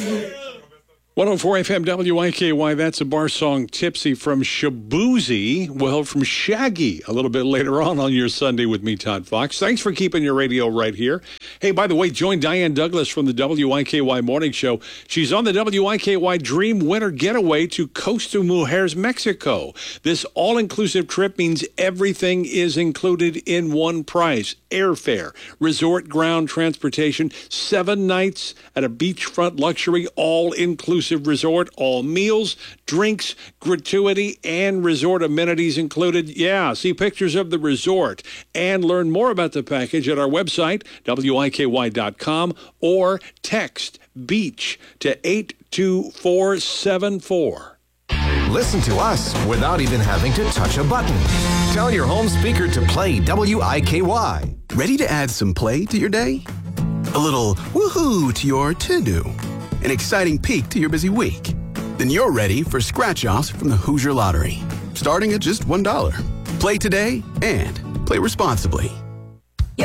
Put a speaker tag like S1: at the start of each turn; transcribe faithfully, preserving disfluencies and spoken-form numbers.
S1: one oh four F M W I K Y, that's a bar song, Tipsy from Shaboozey. Well, from Shaggy, a little bit later on on your Sunday with me, Todd Fox. Thanks for keeping your radio right here. Hey, by the way, join Diane Douglas from the W I K Y Morning Show. She's on the W I K Y Dream Winter Getaway to Costa Mujeres, Mexico. This all-inclusive trip means everything is included in one price. Airfare, resort ground transportation, seven nights at a beachfront luxury, all-inclusive resort, all meals, drinks, gratuity, and resort amenities included. Yeah, see pictures of the resort and learn more about the package at our website, W I K Y dot com, or text BEACH to eight two four seven four.
S2: Listen to us without even having to touch a button. Tell your home speaker to play W I K Y.
S3: Ready to add some play to your day? A little woohoo to your to-do? An exciting peek to your busy week? Then you're ready for scratch-offs from the Hoosier Lottery, starting at just one dollar. Play today and play responsibly.